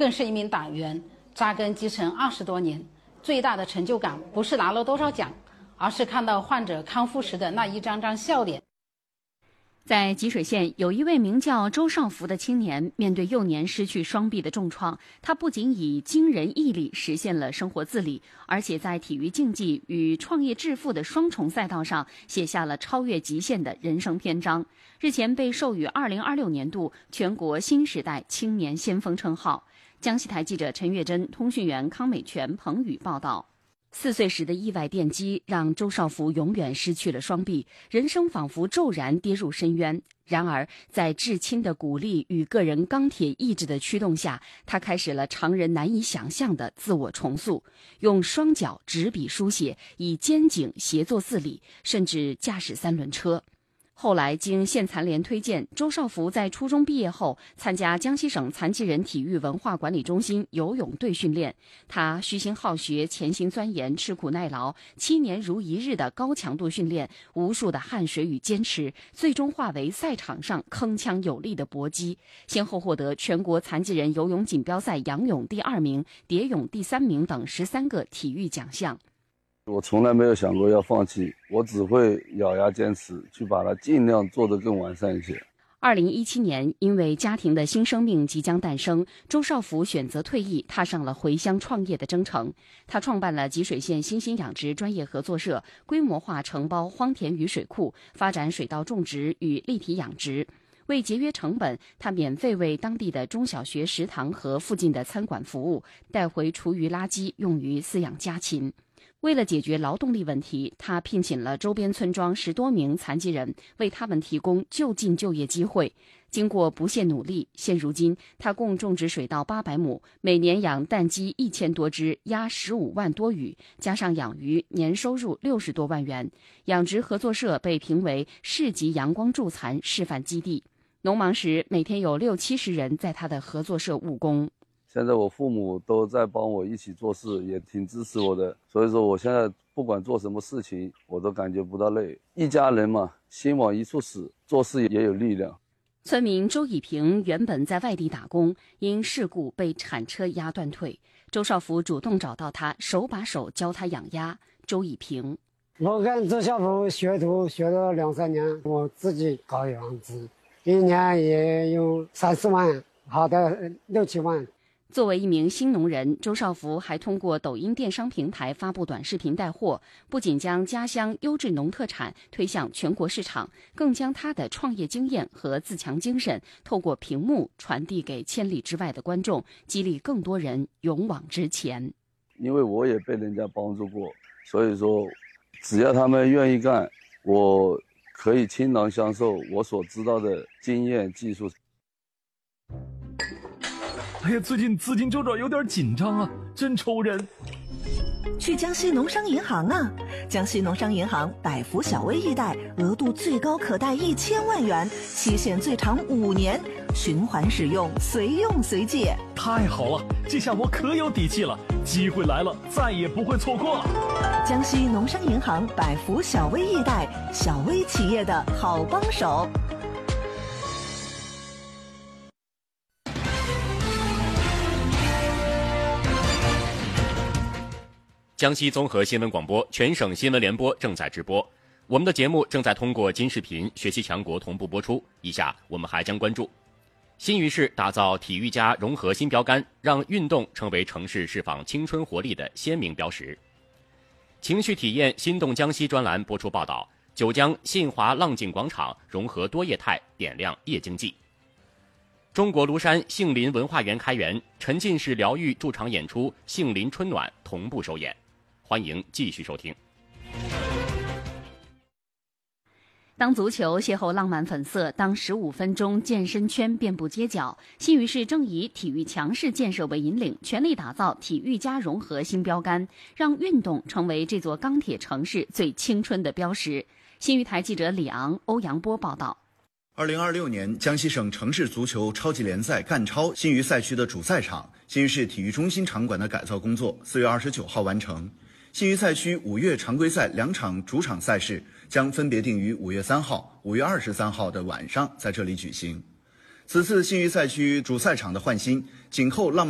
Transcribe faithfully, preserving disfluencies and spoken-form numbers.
更是一名党员，扎根基层二十多年。最大的成就感不是拿了多少奖，而是看到患者康复时的那一张张笑脸。 在吉水县，有一位名叫周少福的青年，面对幼年失去双臂的重创，他不仅以惊人毅力实现了生活自理，而且在体育竞技与创业致富的双重赛道上写下了超越极限的人生篇章。日前被授予二零二六年度全国新时代青年先锋称号。江西台记者陈月珍、通讯员康美全、彭宇报道。四岁时的意外电击让周少福永远失去了双臂，人生仿佛骤然跌入深渊。然而，在至亲的鼓励与个人钢铁意志的驱动下，他开始了常人难以想象的自我重塑，用双脚执笔书写，以肩颈协作自理，甚至驾驶三轮车。后来经县残联推荐，周少福在初中毕业后参加江西省残疾人体育文化管理中心游泳队训练。他虚心好学，潜心钻研，吃苦耐劳，七年如一日的高强度训练，无数的汗水与坚持，最终化为赛场上铿锵有力的搏击，先后获得全国残疾人游泳锦标赛仰泳第二名、蝶泳第三名等十三个体育奖项。 我从来没有想过要放弃，我只会咬牙坚持，去把它尽量做得更完善一些。 二零一七年，因为家庭的新生命即将诞生，周少福选择退役，踏上了回乡创业的征程。他创办了吉水县新兴养殖专业合作社，规模化承包荒田雨水库，发展水稻种植与立体养殖。为节约成本，他免费为当地的中小学食堂和附近的餐馆服务，带回厨余垃圾用于饲养家禽。为了解决劳动力问题，他聘请了周边村庄十多名残疾人，为他们提供就近就业机会。经过不懈努力，现如今他共种植水稻八百亩，每年养蛋鸡一千多只，鸭十五万多羽，加上养鱼，年收入六十多万元。养殖合作社被评为市级阳光助残示范基地。农忙时，每天有六七十人在他的合作社务工。 现在我父母都在帮我一起做事，也挺支持我的，所以说我现在不管做什么事情，我都感觉不到累。一家人嘛，心往一处使，做事也有力量。 村民周以平原本在外地打工，因事故被铲车压断腿，周少福主动找到他，手把手教他养鸭。周以平， 我跟周少福学徒学了两三年，我自己搞养殖，一年也有三四万，好的六七万。 作为一名新农人，周少福还通过抖音电商平台发布短视频带货，不仅将家乡优质农特产推向全国市场，更将他的创业经验和自强精神透过屏幕传递给千里之外的观众，激励更多人勇往直前。 因为我也被人家帮助过，所以说只要他们愿意干，我可以倾囊相授我所知道的经验技术。 哎呀，最近资金周转有点紧张啊，真愁人。 去江西农商银行啊！江西农商银行百福小微易贷，额度最高可贷一千万元，期限最长五年，循环使用，随用随借。 太好了，这下我可有底气了，机会来了，再也不会错过了。 江西农商银行百福小微易贷，小微企业的好帮手。 江西综合新闻广播全省新闻联播正在直播，我们的节目正在通过金视频、学习强国同步播出。以下我们还将关注：新余市打造体育加融合新标杆，让运动成为城市释放青春活力的鲜明标识。情绪体验心动江西专栏播出报道：九江信华浪景广场融合多业态，点亮夜经济。中国庐山杏林文化园开园，沉浸式疗愈驻场演出《杏林春暖》同步首演。欢迎继续收听。 当足球邂逅浪漫粉色，当十五分钟健身圈遍布街角，新余市正以体育强势建设为引领，全力打造体育加融合新标杆，让运动成为这座钢铁城市最青春的标识。新余台记者李昂、欧阳波报道。 二零二六年江西省城市足球超级联赛赣超新余赛区的主赛场新余市体育中心场馆的改造工作四月二十九号完成。新余赛区五月常规赛两场主场赛事将分别定于五月三号、五月二十三号的晚上在这里举行。此次新余赛区主赛场的换新，紧扣浪漫